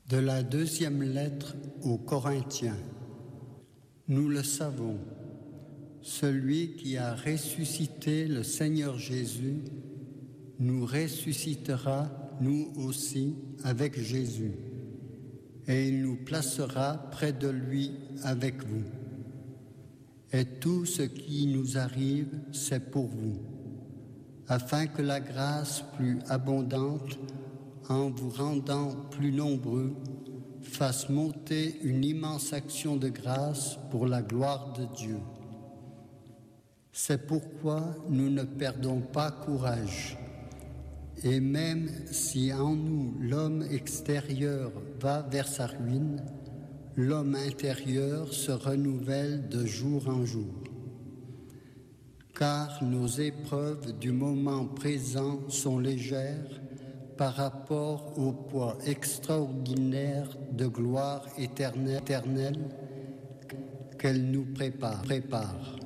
De la deuxième lettre aux Corinthiens. Nous le savons, celui qui a ressuscité le Seigneur Jésus nous ressuscitera, nous aussi, avec Jésus, et il nous placera près de lui avec vous. Et tout ce qui nous arrive, c'est pour vous, afin que la grâce plus abondante, en vous rendant plus nombreux, fasse monter une immense action de grâce pour la gloire de Dieu. C'est pourquoi nous ne perdons pas courage. Et même si en nous l'homme extérieur va vers sa ruine, l'homme intérieur se renouvelle de jour en jour. Car nos épreuves du moment présent sont légères par rapport au poids extraordinaire de gloire éternelle qu'elle nous prépare.